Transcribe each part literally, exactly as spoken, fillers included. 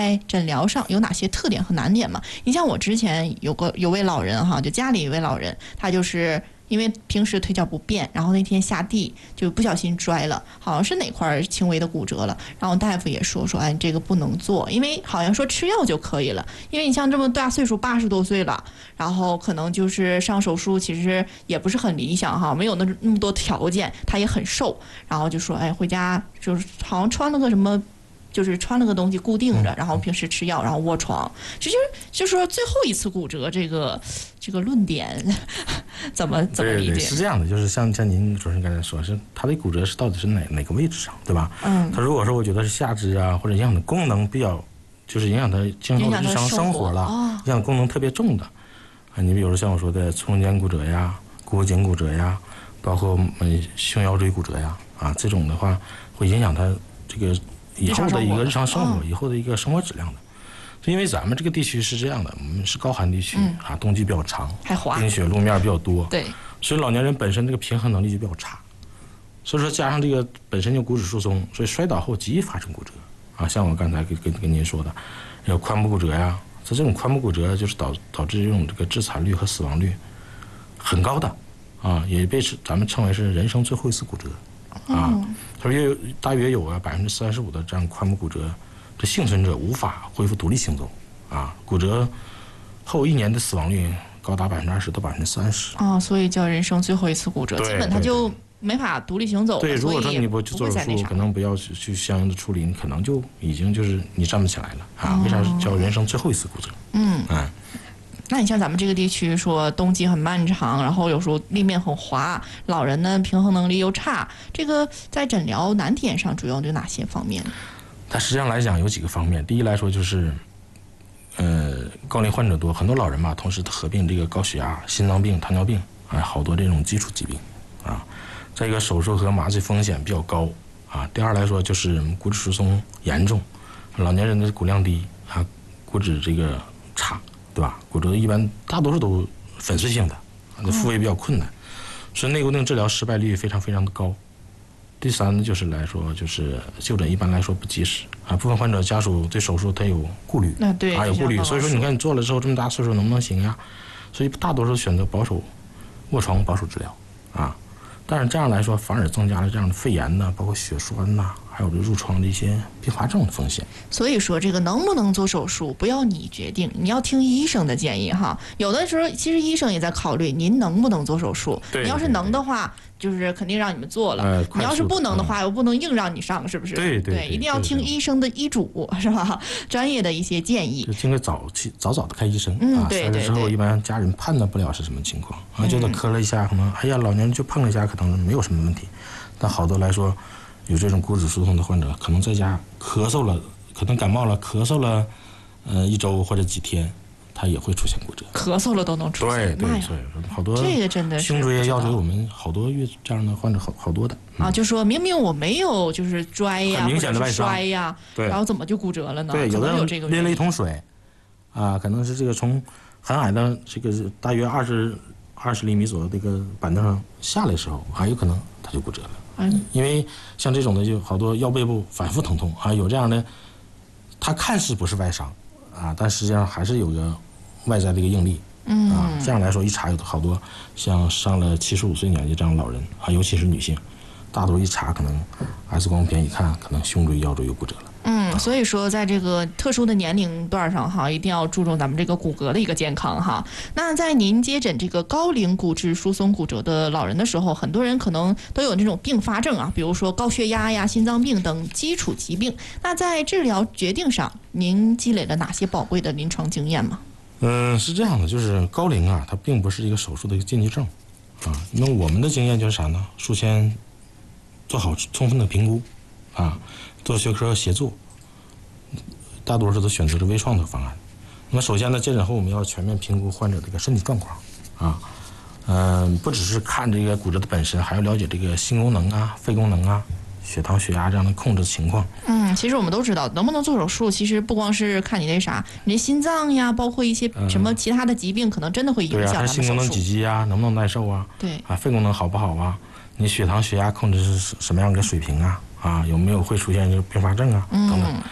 在诊疗上有哪些特点和难点吗？你像我之前有个有位老人哈，就家里有位老人，他就是因为平时腿脚不便，然后那天下地就不小心摔了，好像是哪块轻微的骨折了。然后大夫也说说，哎，这个不能做，因为好像说吃药就可以了。因为你像这么大岁数，八十多岁了，然后可能就是上手术，其实也不是很理想哈，没有那那么多条件，他也很瘦，然后就说，哎，回家就是好像穿了个什么。就是穿了个东西固定着，然后平时吃药，然后卧床。其实就是说最后一次骨折这个这个论点怎么怎么理解？ 对对，是这样的，就是像像您主持人刚才说，是他的骨折是到底是哪哪个位置上，对吧？嗯。他如果说我觉得是下肢啊，或者影响的功能比较，就是影响他今后的日常生活了，影响功能特别重的啊，你比如说像我说的中间骨折呀、股颈骨折呀，包括嗯胸腰椎骨折呀啊，这种的话会影响他这个。以后的一个日常生活，以后的一个生活质量的，就因为咱们这个地区是这样的，我们是高寒地区、嗯、啊，冬季比较长， 还滑， 冰雪路面比较多， 对， 所以老年人本身这个平衡能力就比较差，所以说加上这个本身就骨质疏松，所以摔倒后极易发生骨折啊，像我刚才跟跟跟您说的，有髋部骨折呀，这这种髋部骨折就是导导致这种这个致残率和死亡率很高的啊，也被咱们称为是人生最后一次骨折。啊，他说约大约有啊百分之三十五的这样髋部骨折，这幸存者无法恢复独立行走，啊，骨折后一年的死亡率高达百分之二十到百分之三十。 啊，所以叫人生最后一次骨折，基本他就没法独立行走了。 对，如果说你不去做手术，可能不要去去相应的处理，你可能就已经就是你站不起来了啊。为啥叫人生最后一次骨折？嗯嗯。 那你像咱们这个地区说冬季很漫长，然后有时候地面很滑，老人呢平衡能力又差，这个在诊疗难点上主要有哪些方面？ 它实际上来讲有几个方面。第一来说就是，呃，高龄患者多，很多老人吧，同时合并这个高血压、心脏病、糖尿病啊，好多这种基础疾病啊。再一个手术和麻醉风险比较高啊。第二来说就是骨质疏松严重，老年人的骨量低啊，骨质这个差。对吧？骨折一般大多数都粉碎性的，复位比较困难，所以内固定治疗失败率非常非常的高。第三呢，就是来说就是就诊一般来说不及时啊，部分患者家属对手术他有顾虑， 那对啊有顾虑，所以说你看你做了之后这么大岁数能不能行呀？所以大多数选择保守卧床保守治疗啊，但是这样来说反而增加了这样的肺炎呐，包括血栓呐。还有这褥疮的一些并发症的风险。 所以说这个能不能做手术不要你决定，你要听医生的建议哈。有的时候其实医生也在考虑您能不能做手术，你要是能的话就是肯定让你们做了、呃、你要是不能的话又不能硬让你上，是不是？ 对 对, 对, 对， 一定要听医生的医嘱，是吧？专业的一些建议， 就应该早期早早的看医生、 嗯、 啊。 对对对。 之后一般家人判断不了是什么情况啊，觉得磕了一下可能哎呀老年人就碰了一下可能没有什么问题，但好多来说有这种骨质疏松的患者，可能在家咳嗽了，可能感冒了，咳嗽了，呃，一周或者几天，他也会出现骨折。 咳嗽了都能出现， 对对对，好多这个真的是胸椎、腰椎，我们好多月这样的患者好好多的、 嗯、啊，就说明明我没有就是摔呀， 很明显的外伤摔呀， 对， 然后怎么就骨折了呢？ 对，有的有这个拎了一桶水，啊，可能是这个从很矮的这个大约二十二十厘米左右这个板凳上下来的时候，还有可能他就骨折了。因为像这种的就好多腰背部反复疼痛啊，有这样的，它看似不是外伤啊，但实际上还是有个外在的一个应力，嗯啊，这样来说一查有好多像上了七十五岁年纪这样的老人啊，尤其是女性，大多一查可能 X 光片一看，可能胸椎、腰椎有骨折了。 嗯，所以说在这个特殊的年龄段上哈，一定要注重咱们这个骨骼的一个健康哈。那在您接诊这个高龄骨质疏松骨折的老人的时候，很多人可能都有这种并发症啊，比如说高血压呀、心脏病等基础疾病。那在治疗决定上，您积累了哪些宝贵的临床经验吗？ 嗯，是这样的，就是高龄啊，它并不是一个手术的一个禁忌症啊。那我们的经验就是啥呢？术前做好充分的评估啊。做学科协作，大多数都选择了微创的方案。那么首先呢，接诊后我们要全面评估患者这个身体状况啊，嗯、呃，不只是看这个骨折的本身，还要了解这个心功能啊、肺功能啊、血糖、血压这样的控制情况。 嗯，其实我们都知道，能不能做手术，其实不光是看你那啥，你的心脏呀，包括一些什么其他的疾病，可能真的会影响咱们手术。 对啊，还心功能几级啊，能不能耐受啊？ 对啊，肺功能好不好啊？你血糖、血压控制是什么样的水平啊？啊，有没有会出现这个并发症啊？等等，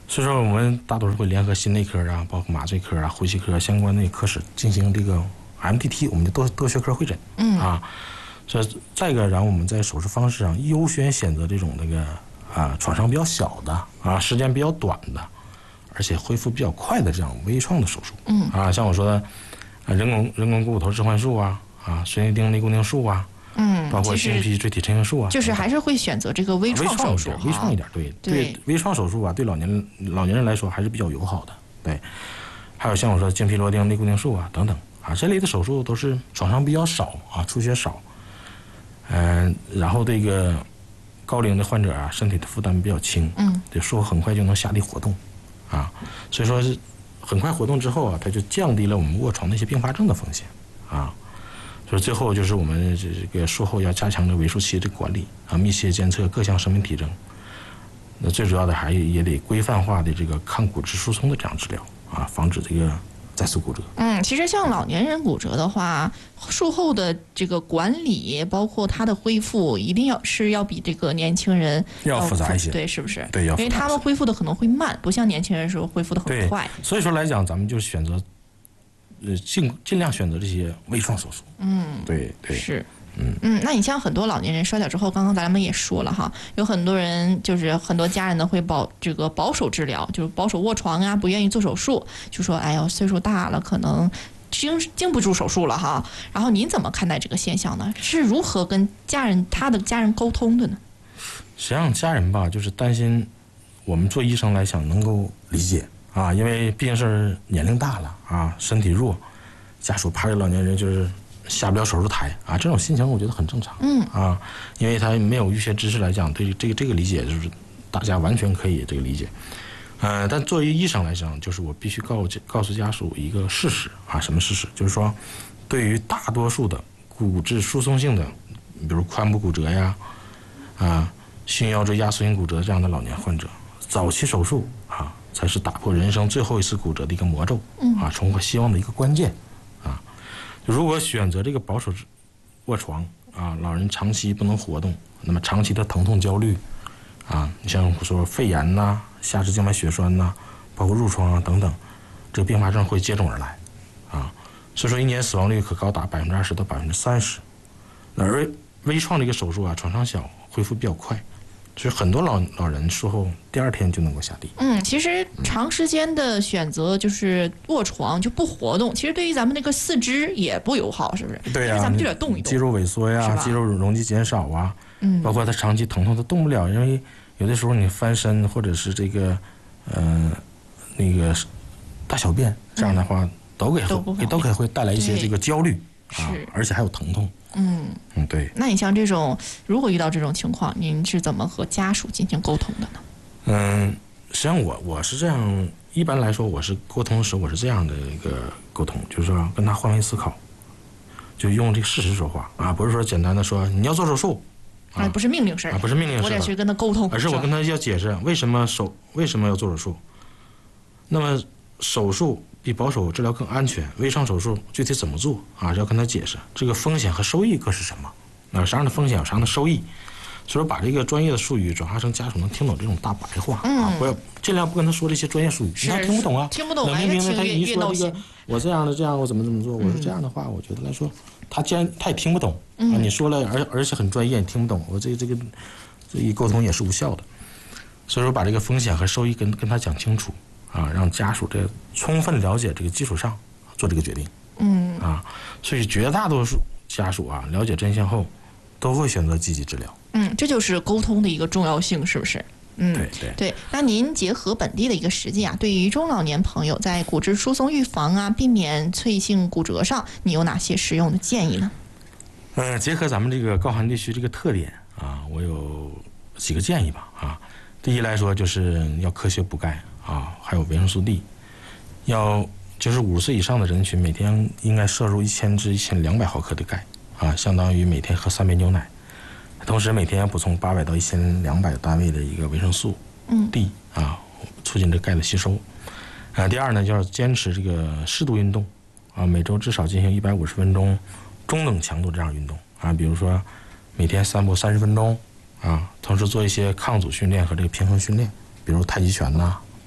所以说我们大多数会联合心内科啊，包括麻醉科啊、呼吸科相关的科室进行这个 M D T， 我们的多多学科会诊。 嗯啊，所以再一个，然后我们在手术方式上优先选择这种那个啊创伤比较小的啊，时间比较短的，而且恢复比较快的这样微创的手术。 嗯啊，像我说的，啊人工人工股骨头置换术啊，啊髓内钉内固定术啊。 嗯， 包括心脾椎体成型术啊， 就是还是会选择这个微创手术， 微创一点，对对，微创手术啊，对老年人老年人来说还是比较友好的，对。还有像我说精皮螺钉内固定术啊等等啊，这类的手术都是创伤比较少啊，出血少，嗯、呃，然后这个高龄的患者啊，身体的负担比较轻， 嗯， 对，术后很快就能下地活动，啊，所以说是很快活动之后啊，它就降低了我们卧床的一些并发症的风险，啊。就是最后就是我们这个术后要加强这围术期的管理啊，密切监测各项生命体征。那最主要的还也得规范化的这个抗骨质疏松的这样治疗啊，防止这个再次骨折。 嗯，其实像老年人骨折的话，术后的这个管理，包括它的恢复，一定要是要比这个年轻人要复杂一些， 对，是不是？ 对，要复杂一些， 因为他们恢复的可能会慢，不像年轻人说恢复的很快。 所以说来讲，咱们就选择。呃，尽尽量选择这些微创手术。 嗯， 对对是， 嗯嗯，那你像很多老年人摔倒之后，刚刚咱们也说了哈，有很多人就是很多家人呢会保这个保守治疗，就是保守卧床啊，不愿意做手术，就说哎呦岁数大了，可能经经不住手术了哈。然后您怎么看待这个现象呢？是如何跟家人他的家人沟通的呢？ 实际上家人吧，就是担心我们做医生来讲能够理解。啊，因为毕竟是年龄大了啊，身体弱，家属怕这老年人就是下不了手术台啊，这种心情我觉得很正常。 嗯啊，因为他没有医学知识来讲，对这个这个理解就是大家完全可以这个理解。呃，但作为医生来讲，就是我必须告告诉家属一个事实啊，什么事实？就是说，对于大多数的骨质疏松性的，比如髋部骨折呀，啊，胸腰椎压缩性骨折这样的老年患者，早期手术啊。才是打破人生最后一次骨折的一个魔咒，啊，重获希望的一个关键，啊，如果选择这个保守卧床啊，老人长期不能活动，那么长期的疼痛焦虑，啊，你像说肺炎呐、下肢静脉血栓呐，包括褥疮啊等等，这个并发症会接踵而来，啊，所以说一年死亡率可高达百分之二十到百分之三十，而微创这个手术啊，创伤小，恢复比较快。所以很多老老人术后第二天就能够下地。 嗯，其实长时间的选择就是卧床就不活动，其实对于咱们那个四肢也不友好，是不是？ 对呀、 啊，咱们就得动一动。 肌肉萎缩呀，肌肉容积减少啊， 嗯， 包括他长期疼痛，他动不了，因为有的时候你翻身或者是这个，呃，那个大小便这样的话，嗯、都给都会都可能会带来一些这个焦虑啊，而且还有疼痛。 嗯嗯，对。 那你像这种，如果遇到这种情况，您是怎么和家属进行沟通的呢？ 嗯，实际上我我是这样，一般来说我是沟通时我是这样的一个沟通，就是说跟他换位思考，就用这个事实说话啊，不是说简单的说你要做手术啊，不是命令式啊，不是命令式， 我得去跟他沟通， 而是我跟他要解释为什么手为什么要做手术，那么手术。比保守治疗更安全，微创手术具体怎么做啊？要跟他解释这个风险和收益各是什么，有啥样的风险，有啥样的收益，所以说把这个专业的术语转化成家属能听懂这种大白话、 嗯、 啊，不要尽量不跟他说这些专业术语，他听不懂啊， 听不懂， 冷冰冰的。他一说这个我这样的这样我怎么怎么做，我说这样的话，我觉得来说他既然他也听不懂、 嗯、 啊，你说了而而且很专业，你听不懂，我这个这个这一沟通也是无效的，所以说把这个风险和收益跟跟他讲清楚。啊，让家属这充分了解这个基础上做这个决定。 嗯啊，所以绝大多数家属啊了解真相后，都会选择积极治疗。 嗯，这就是沟通的一个重要性，是不是？嗯， 对对对。那您结合本地的一个实际啊，对于中老年朋友在骨质疏松预防啊、避免脆性骨折上，你有哪些实用的建议呢？ 嗯，结合咱们这个高寒地区这个特点啊，我有几个建议吧啊。第一来说就是要科学补钙。啊，还有维生素 D， 要就是五十岁以上的人群每天应该摄入一千至一千两百毫克的钙，啊，相当于每天喝三杯牛奶。同时每天要补充八百到一千两百单位的一个维生素 D， 啊，促进这钙的吸收。啊，第二呢，就要坚持这个适度运动，啊，每周至少进行一百五十分钟中等强度这样运动，啊，比如说每天散步三十分钟，啊，同时做一些抗阻训练和这个平衡训练，比如太极拳呐、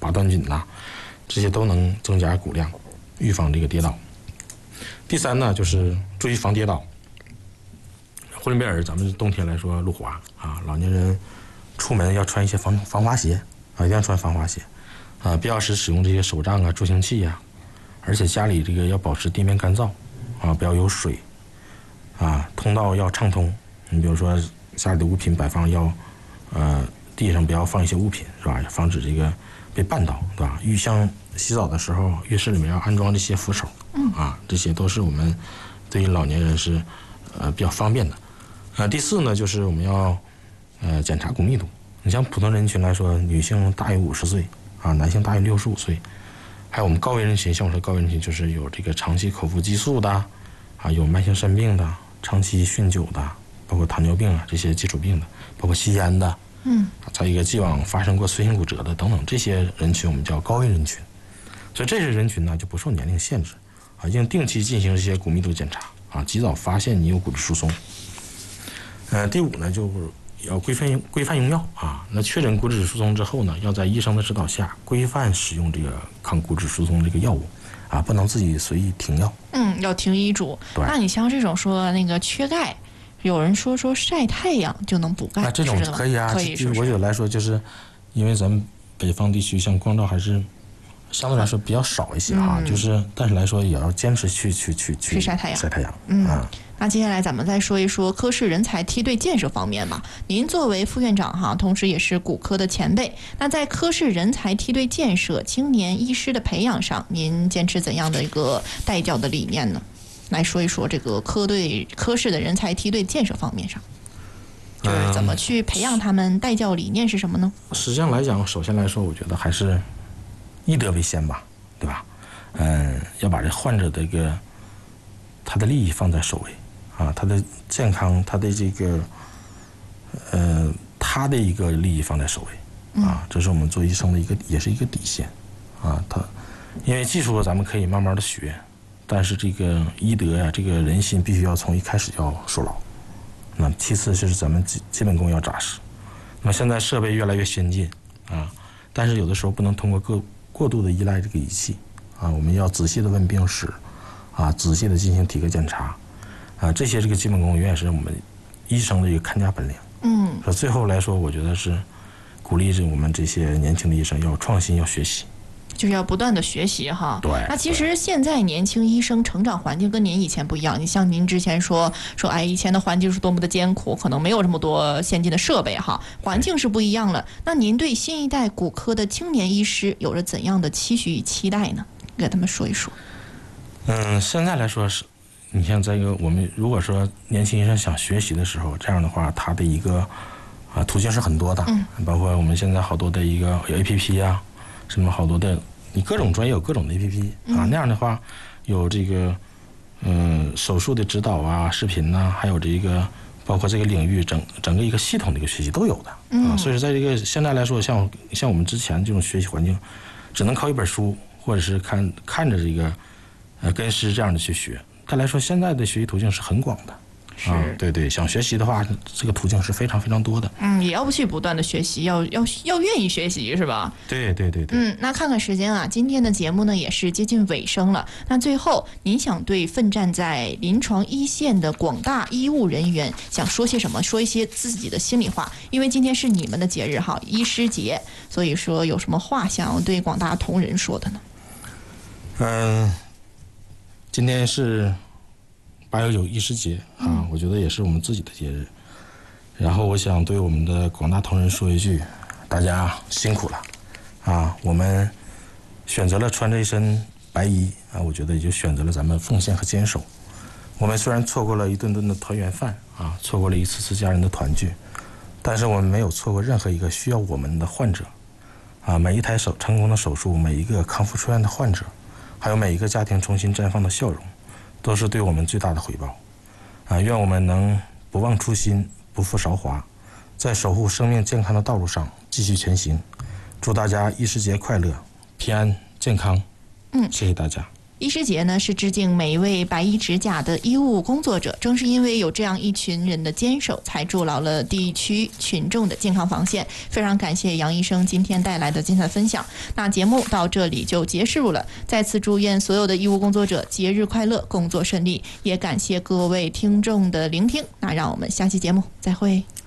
八段锦呐，这些都能增加骨量，预防这个跌倒。第三呢，就是注意防跌倒。呼伦贝尔咱们冬天来说路滑啊，老年人出门要穿一些防防滑鞋啊，一定要穿防滑鞋啊，必要时使用这些手杖啊、助行器呀、啊，而且家里这个要保持地面干燥啊，不要有水啊，通道要畅通。你比如说家里的物品摆放要呃地上不要放一些物品是吧，防止这个被绊倒对吧？浴箱洗澡的时候，浴室里面要安装这些扶手啊，这些都是我们对于老年人是呃比较方便的。呃，第四呢，就是我们要呃检查骨密度。你像普通人群来说，女性大于五十岁啊，男性大于六十五岁，还有我们高危人群，像我说高危人群就是有这个长期口服激素的啊，有慢性肾病的，长期酗酒的，包括糖尿病啊这些基础病的，包括吸烟的， 嗯， 再一个既往发生过髓性骨折的等等这些人群，我们叫高危人群。所以这些人群呢就不受年龄限制啊，应定期进行这些骨密度检查啊，及早发现你有骨质疏松。呃，第五呢，就是要规范规范用药啊。那确诊骨质疏松之后呢，要在医生的指导下规范使用这个抗骨质疏松这个药物啊，不能自己随意停药。 嗯，要听医嘱。那你像这种说那个缺钙，有人说说晒太阳就能补钙， 那这种可以啊。 可以是不是？ 我觉得来说，就是因为咱们北方地区像光照还是相对来说比较少一些啊，嗯、就是但是来说也要坚持去去去去晒太阳晒太阳。 嗯。 啊那接下来咱们再说一说科室人才梯队建设方面吧。您作为副院长哈，同时也是骨科的前辈，那在科室人才梯队建设、青年医师的培养上，您坚持怎样的一个带教的理念呢？来说一说这个科队科室的人才梯队建设方面上，就是怎么去培养他们，带教理念是什么呢？ 实际上来讲，首先来说，我觉得还是医德为先吧，对吧？嗯，要把这患者的一个他的利益放在首位。啊，他的健康，他的这个，呃，他的一个利益放在首位，啊，这是我们做医生的一个，也是一个底线，啊，他，因为技术咱们可以慢慢的学，但是这个医德呀，这个人心必须要从一开始要树牢，那其次就是咱们基基本功要扎实，那么现在设备越来越先进，啊，但是有的时候不能通过过过度的依赖这个仪器，啊，我们要仔细的问病史，啊，仔细的进行体格检查。啊，这些这个基本功永远是我们医生的一个看家本领。嗯，说最后来说，我觉得是鼓励着我们这些年轻的医生要创新，要学习， 就是要不断的学习哈。 对。 那其实现在年轻医生成长环境跟您以前不一样。你像您之前说说，哎，以前的环境是多么的艰苦，可能没有这么多先进的设备哈，环境是不一样了。那您对新一代骨科的青年医师有着怎样的期许与期待呢？给他们说一说。 嗯，现在来说是。你像这个，我们如果说年轻医生想学习的时候，这样的话，他的一个啊途径是很多的，嗯，包括我们现在好多的一个有 A P P 啊，什么好多的，你各种专业有各种的 A P P 啊，那样的话有这个嗯手术的指导啊、视频呐、啊，还有这个包括这个领域整整个一个系统的一个学习都有的啊，嗯、所以说在这个现在来说，像像我们之前这种学习环境，只能靠一本书或者是看看着这个呃跟师这样的去学。再来说，现在的学习途径是很广的， 是、 啊，对对，想学习的话，这个途径是非常非常多的。 嗯，也要不去不断的学习，要要要愿意学习，是吧？ 对对对对。 嗯，那看看时间啊，今天的节目呢也是接近尾声了。那最后，您想对奋战在临床一线的广大医务人员想说些什么？说一些自己的心里话，因为今天是你们的节日哈，医师节，所以说有什么话想要对广大同仁说的呢？ 嗯。今天是八幺九医师节啊，我觉得也是我们自己的节日。然后我想对我们的广大同仁说一句：大家辛苦了啊！我们选择了穿这一身白衣啊，我觉得也就选择了咱们奉献和坚守。我们虽然错过了一顿顿的团圆饭啊，错过了一次次家人的团聚，但是我们没有错过任何一个需要我们的患者啊！每一台手成功的手术，每一个康复出院的患者。还有每一个家庭重新绽放的笑容，都是对我们最大的回报，啊！愿我们能不忘初心，不负韶华，在守护生命健康的道路上继续前行。祝大家医师节快乐，平安健康。 嗯， 谢谢大家。 医师节呢是致敬每一位白衣执甲的医务工作者，正是因为有这样一群人的坚守，才筑牢了地区群众的健康防线。非常感谢杨医生今天带来的精彩分享。那节目到这里就结束了，再次祝愿所有的医务工作者节日快乐，工作顺利，也感谢各位听众的聆听。那让我们下期节目再会。